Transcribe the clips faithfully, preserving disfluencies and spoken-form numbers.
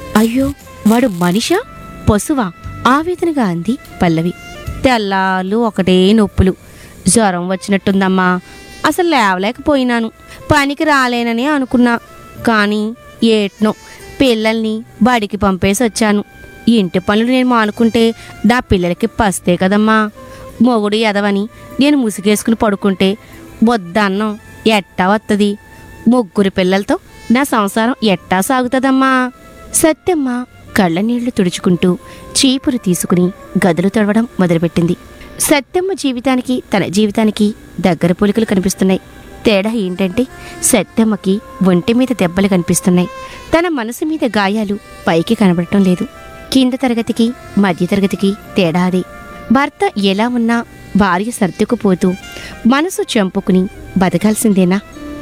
అయ్యో, వాడు మనిషా పశువా? ఆవేదనగా అంది పల్లవి. తెల్లార్లు ఒకటే నొప్పులు. జ్వరం వచ్చినట్టుందమ్మా. అసలు లేవలేకపోయినాను. పనికి రాలేనని అనుకున్నా. కానీ ఏట్నో పిల్లల్ని బడికి పంపేసి వచ్చాను. ఇంటి పనులు నేను మానుకుంటే నా పిల్లలకి పస్తే కదమ్మా. మొగుడు ఎదవని నేను ముసుగేసుకుని పడుకుంటే వద్దన్నం ఎట్టా వత్తది? ముగ్గురు పిల్లలతో నా సంసారం ఎట్టా సాగుతుందమ్మా? సత్యమ్మ కళ్ళ నీళ్లు తుడుచుకుంటూ చీపురు తీసుకుని గదులు తడవడం మొదలుపెట్టింది. సత్యమ్మ జీవితానికి తన జీవితానికి దగ్గర పోలికలు కనిపిస్తున్నాయి. తేడా ఏంటంటే సత్యమ్మకి ఒంటి మీద దెబ్బలు కనిపిస్తున్నాయి. తన మనసు మీద గాయాలు పైకి కనబడటం లేదు. కింద తరగతికి మధ్య తరగతికి తేడా అదే. భర్త ఎలా ఉన్నా భార్య సర్దుకుపోతూ మనసు చంపుకుని బతకాల్సిందేనా?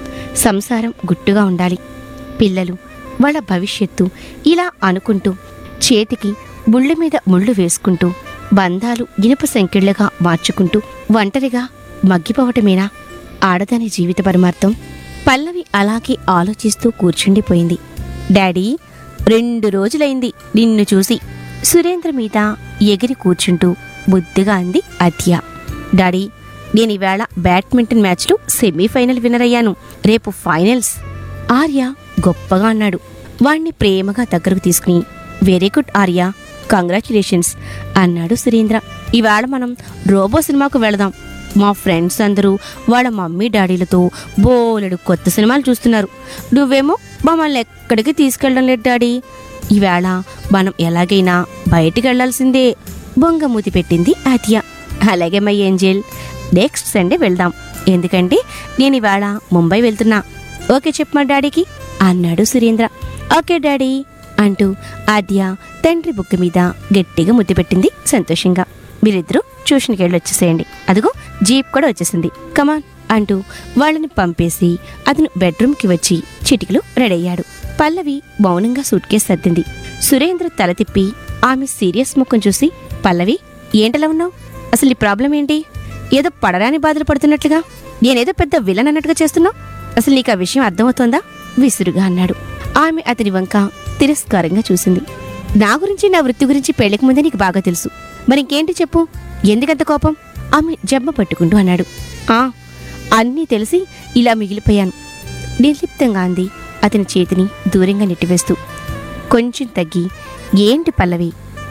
సంసారం గుట్టుగా ఉండాలి. పిల్లలు, వాళ్ళ భవిష్యత్తు ఇలా అనుకుంటూ చేతికి ముళ్ళు మీద ముళ్ళు వేసుకుంటూ బంధాలు ఇనుప సంకెళ్లుగా మార్చుకుంటూ ఒంటరిగా మగ్గిపోవటమేనా ఆడదాని జీవిత పరమార్థం? పల్లవి అలాగే ఆలోచిస్తూ కూర్చుండిపోయింది. డాడీ, రెండు రోజులైంది నిన్ను చూసి. సురేంద్ర మీద ఎగిరి కూర్చుంటూ బుద్ధిగా అంది అద్య. డాడీ, నేను ఈవేళ బ్యాడ్మింటన్ మ్యాచ్లో సెమీఫైనల్ విన్నర్ అయ్యాను. రేపు ఫైనల్స్. ఆర్య గొప్పగా అన్నాడు. వాణ్ణి ప్రేమగా దగ్గరకు తీసుకుని వెరీ గుడ్ ఆర్య, కంగ్రాచ్యులేషన్స్ అన్నాడు సురేంద్ర. ఈవేళ మనం రోబో సినిమాకు వెళదాం. మా ఫ్రెండ్స్ అందరూ వాళ్ళ మమ్మీ డాడీలతో బోలెడు కొత్త సినిమాలు చూస్తున్నారు. నువ్వేమో మమ్మల్ని ఎక్కడికి తీసుకెళ్ళడం లేదు డాడీ. ఈవేళ మనం ఎలాగైనా బయటికి వెళ్లాల్సిందే. బొంగమూతి పెట్టింది ఆద్య. అలాగే మై ఏంజెల్, నెక్స్ట్ సండే వెళ్దాం. ఎందుకంటే నేను ఈవేళ ముంబై వెళ్తున్నా. ఓకే చెప్పమా డాడీకి అన్నాడు సురేంద్ర. ఓకే డాడీ అంటూ ఆద్య తండ్రి బుక్క మీద గట్టిగా ముద్దు పెట్టింది సంతోషంగా. మీరిద్దరూ ట్యూషన్కి వెళ్ళి వచ్చేసేయండి. అదిగో జీప్ కూడా వచ్చేసింది, కమాన్ అంటూ వాళ్ళని పంపేసి అతను బెడ్రూమ్కి వచ్చి చిటికలు రెడయ్యాడు. పల్లవి మౌనంగా సూట్ కేసు సర్దింది. సురేంద్ర తల తిప్పి ఆమె సీరియస్ ముఖం చూసి, పల్లవి ఏంటలా ఉన్నావు? అసలు ఈ ప్రాబ్లం ఏంటి? ఏదో పడరాని బాధలు పడుతున్నట్లుగా, నేనేదో పెద్ద విలన్ అన్నట్టుగా చేస్తున్నావు. అసలు నీకు ఆ విషయం అర్థమవుతోందా? విసురుగా అన్నాడు. ఆమె అతని వంక తిరస్కారంగా చూసింది. నా గురించి, నా వృత్తి గురించి పెళ్లికి ముందే నీకు బాగా తెలుసు. మరింకేంటి చెప్పు, ఎందుకంత కోపం? ఆమె జబ్బ పట్టుకుంటూ అన్నాడు. ఆ అన్నీ తెలిసి ఇలా మిగిలిపోయాను నిర్లిప్తంగా అంది అతని చేతిని దూరంగా నెట్టివేస్తూ. కొంచెం తగ్గి, ఏంటి పల్లవి,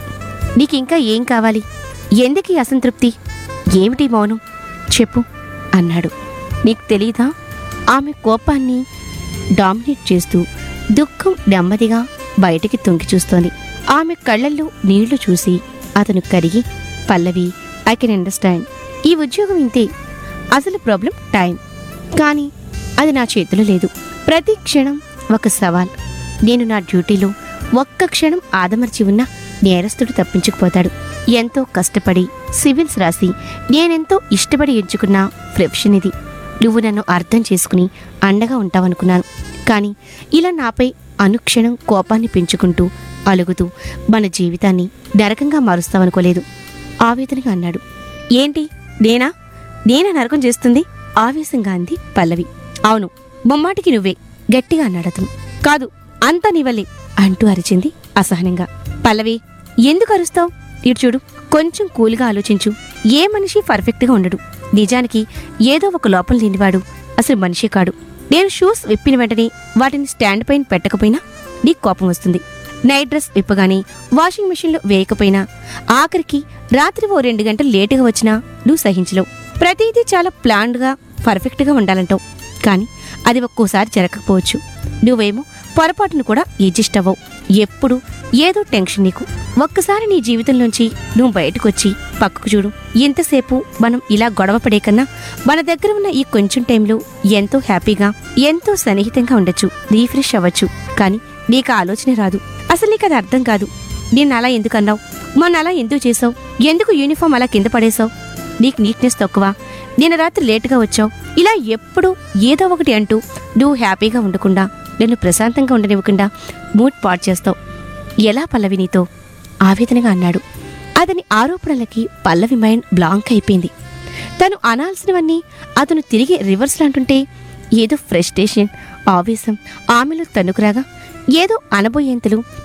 నీకింకా ఏం కావాలి? ఎందుకు ఈ అసంతృప్తి? ఏమిటి మౌనం? చెప్పు అన్నాడు. నీకు తెలీదా? ఆమె కోపాన్ని డామినేట్ చేస్తూ దుఃఖం నెమ్మదిగా బయటికి తొంగి చూస్తోంది. ఆమె కళ్ళల్లో నీళ్లు చూసి అతను కరిగి, పల్లవి, ఐ కెన్ అండర్స్టాండ్. ఈ ఉద్యోగం ఇంతే. అసలు ప్రాబ్లం టైం. కానీ అది నా చేతిలో లేదు. ప్రతి క్షణం ఒక సవాల్. నేను నా డ్యూటీలో ఒక్క క్షణం ఆదమర్చి ఉన్న నేరస్తుడు తప్పించుకుపోతాడు. ఎంతో కష్టపడి సివిల్స్ రాసి నేనెంతో ఇష్టపడి ఎంచుకున్న ప్రొఫెషన్ ఇది. నువ్వు నన్ను అర్థం చేసుకుని అండగా ఉంటావనుకున్నాను. కానీ ఇలా నాపై అనుక్షణం కోపాన్ని పెంచుకుంటూ అలుగుతూ మన జీవితాన్ని నరకంగా మారుస్తావనుకోలేదు ఆవేదనగా అన్నాడు. ఏంటి, నేనా నేనా నరకం చేస్తుంది? ఆవేశంగా అంది పల్లవి. అవును, బొమ్మాటికి నువ్వే గట్టిగా అన్నాడు అతను. కాదు, అంతా నీవల్లే అంటూ అరిచింది అసహనంగా. పల్లవి, ఎందుకు అరుస్తావు? ఇటు చూడు, కొంచెం కూల్గా ఆలోచించు. ఏ మనిషి పర్ఫెక్ట్గా ఉండడు. నిజానికి ఏదో ఒక లోపం లేనివాడు అసలు మనిషి కాడు. నేను షూస్ విప్పిన వెంటనే వాటిని స్టాండ్ పైన పెట్టకపోయినా నీకు కోపం వస్తుంది. నైట్ డ్రెస్ విప్పగానే వాషింగ్ మిషన్లో వేయకపోయినా, ఆఖరికి రాత్రి ఓ రెండు గంటలు లేటుగా వచ్చినా నువ్వు సహించలేవు. ప్రతిదీ చాలా ప్లాన్డ్గా పర్ఫెక్ట్గా ఉండాలంటావు. కానీ అది ఒక్కోసారి జరగకపోవచ్చు. నువ్వేమో పొరపాటును కూడా అడ్జస్ట్ అవ్వవు. ఎప్పుడు ఏదో టెన్షన్ నీకు. ఒక్కసారి నీ జీవితంలోంచి నువ్వు బయటకొచ్చి పక్కకు చూడు. ఎంతసేపు మనం ఇలా గొడవ పడే కన్నా మన దగ్గర ఉన్న ఈ కొంచెం టైంలో ఎంతో హ్యాపీగా, ఎంతో సన్నిహితంగా ఉండొచ్చు, రీఫ్రెష్ అవ్వచ్చు. కానీ నీకు ఆలోచన రాదు. అసలు నీకు అది అర్థం కాదు. నిన్ను అలా ఎందుకు అన్నావు? మొన్న అలా ఎందుకు చేసావు? ఎందుకు యూనిఫామ్ అలా కింద పడేశావు? నీకు నీట్నెస్ తక్కువ? నిన్న రాత్రి లేటుగా వచ్చావు? ఇలా ఎప్పుడు ఏదో ఒకటి అంటూ నువ్వు హ్యాపీగా ఉండకుండా, నన్ను ప్రశాంతంగా ఉండనివ్వకుండా మూడ్ పాడు చేస్తావు. ఎలా పల్లవి నీతో? ఆవేదనగా అన్నాడు. అతని ఆరోపణలకి పల్లవి మైండ్ బ్లాంక్ అయిపోయింది. తను అనాల్సినవన్నీ అతను తిరిగి రివర్స్లు అంటుంటే ఏదో ఫ్రస్ట్రేషన్, ఆవేశం ఆమెలో తన్నుకురాగా, ఏదో అనబోయేంతలు